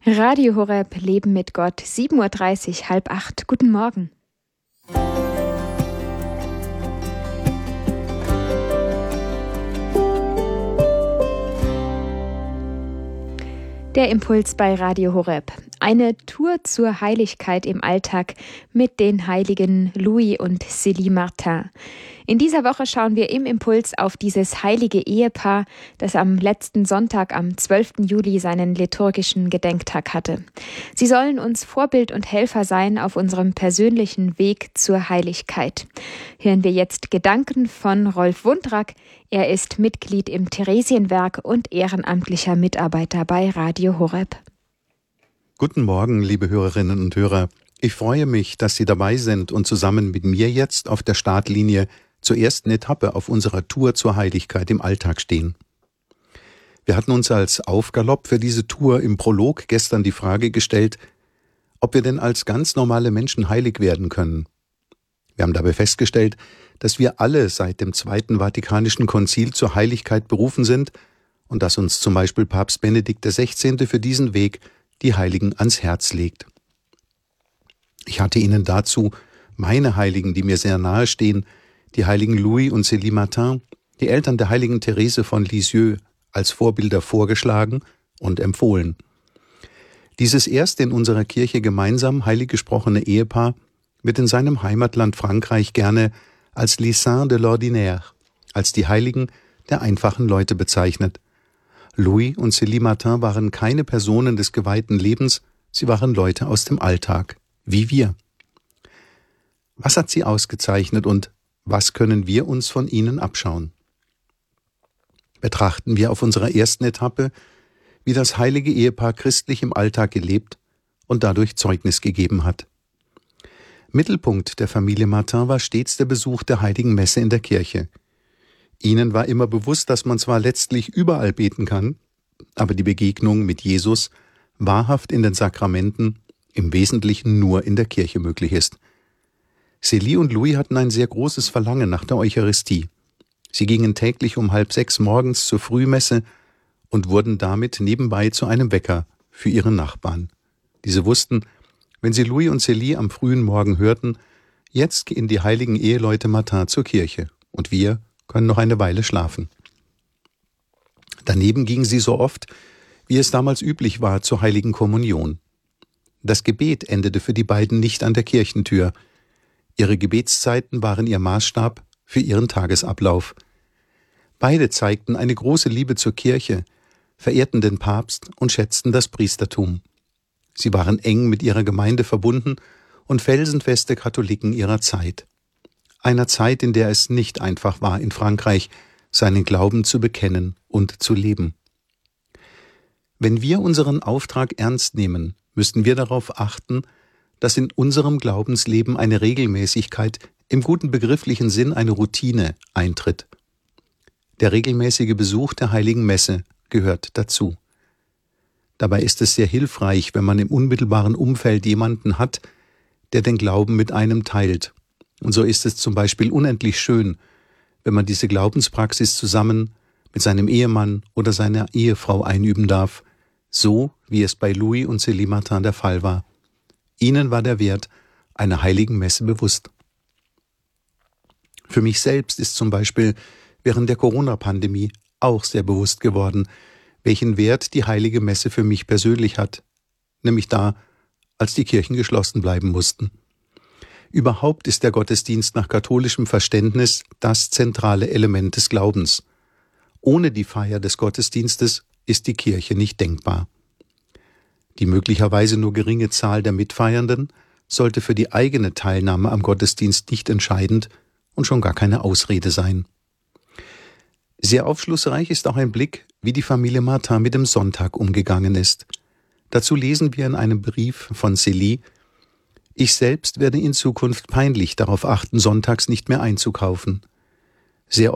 Radio Horeb, Leben mit Gott, 7:30 Uhr, 7:30. Guten Morgen. Der Impuls bei Radio Horeb. Eine Tour zur Heiligkeit im Alltag mit den Heiligen Louis und Célie Martin. In dieser Woche schauen wir im Impuls auf dieses heilige Ehepaar, das am letzten Sonntag, am 12. Juli, seinen liturgischen Gedenktag hatte. Sie sollen uns Vorbild und Helfer sein auf unserem persönlichen Weg zur Heiligkeit. Hören wir jetzt Gedanken von Rolf Wundrack. Er ist Mitglied im Theresienwerk und ehrenamtlicher Mitarbeiter bei Radio Horeb. Guten Morgen, liebe Hörerinnen und Hörer. Ich freue mich, dass Sie dabei sind und zusammen mit mir jetzt auf der Startlinie zur ersten Etappe auf unserer Tour zur Heiligkeit im Alltag stehen. Wir hatten uns als Aufgalopp für diese Tour im Prolog gestern die Frage gestellt, ob wir denn als ganz normale Menschen heilig werden können. Wir haben dabei festgestellt, dass wir alle seit dem Zweiten Vatikanischen Konzil zur Heiligkeit berufen sind und dass uns zum Beispiel Papst Benedikt XVI. Für diesen Weg die Heiligen ans Herz legt. Ich hatte Ihnen dazu meine Heiligen, die mir sehr nahe stehen, die Heiligen Louis und Célie Martin, die Eltern der Heiligen Therese von Lisieux, als Vorbilder vorgeschlagen und empfohlen. Dieses erst in unserer Kirche gemeinsam heilig gesprochene Ehepaar wird in seinem Heimatland Frankreich gerne als les Saints de l'Ordinaire, als die Heiligen der einfachen Leute bezeichnet. Louis und Célie Martin waren keine Personen des geweihten Lebens, sie waren Leute aus dem Alltag, wie wir. Was hat sie ausgezeichnet und was können wir uns von ihnen abschauen? Betrachten wir auf unserer ersten Etappe, wie das heilige Ehepaar christlich im Alltag gelebt und dadurch Zeugnis gegeben hat. Mittelpunkt der Familie Martin war stets der Besuch der Heiligen Messe in der Kirche. Ihnen war immer bewusst, dass man zwar letztlich überall beten kann, aber die Begegnung mit Jesus wahrhaft in den Sakramenten im Wesentlichen nur in der Kirche möglich ist. Célie und Louis hatten ein sehr großes Verlangen nach der Eucharistie. Sie gingen täglich um 5:30 morgens zur Frühmesse und wurden damit nebenbei zu einem Wecker für ihre Nachbarn. Diese wussten, wenn sie Louis und Célie am frühen Morgen hörten, jetzt gehen die heiligen Eheleute Martin zur Kirche und wir können noch eine Weile schlafen. Daneben gingen sie so oft, wie es damals üblich war, zur heiligen Kommunion. Das Gebet endete für die beiden nicht an der Kirchentür. Ihre Gebetszeiten waren ihr Maßstab für ihren Tagesablauf. Beide zeigten eine große Liebe zur Kirche, verehrten den Papst und schätzten das Priestertum. Sie waren eng mit ihrer Gemeinde verbunden und felsenfeste Katholiken ihrer Zeit. Einer Zeit, in der es nicht einfach war, in Frankreich seinen Glauben zu bekennen und zu leben. Wenn wir unseren Auftrag ernst nehmen, müssten wir darauf achten, dass in unserem Glaubensleben eine Regelmäßigkeit, im guten begrifflichen Sinn eine Routine, eintritt. Der regelmäßige Besuch der Heiligen Messe gehört dazu. Dabei ist es sehr hilfreich, wenn man im unmittelbaren Umfeld jemanden hat, der den Glauben mit einem teilt. Und so ist es zum Beispiel unendlich schön, wenn man diese Glaubenspraxis zusammen mit seinem Ehemann oder seiner Ehefrau einüben darf, so wie es bei Louis und Célie Martin der Fall war. Ihnen war der Wert einer heiligen Messe bewusst. Für mich selbst ist zum Beispiel während der Corona-Pandemie auch sehr bewusst geworden, welchen Wert die heilige Messe für mich persönlich hat, nämlich da, als die Kirchen geschlossen bleiben mussten. Überhaupt ist der Gottesdienst nach katholischem Verständnis das zentrale Element des Glaubens. Ohne die Feier des Gottesdienstes ist die Kirche nicht denkbar. Die möglicherweise nur geringe Zahl der Mitfeiernden sollte für die eigene Teilnahme am Gottesdienst nicht entscheidend und schon gar keine Ausrede sein. Sehr aufschlussreich ist auch ein Blick, wie die Familie Martin mit dem Sonntag umgegangen ist. Dazu lesen wir in einem Brief von Célie: Ich selbst werde in Zukunft peinlich darauf achten, sonntags nicht mehr einzukaufen. Sehr